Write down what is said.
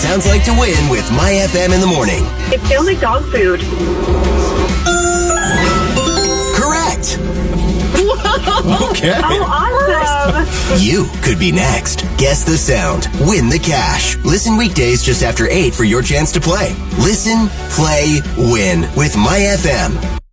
sounds like to win with My FM in the morning. It feels like dog food. Correct. Okay. Oh, awesome. You could be next. Guess the sound. Win the cash. Listen weekdays just after 8 for your chance to play. Listen, play, win with My FM.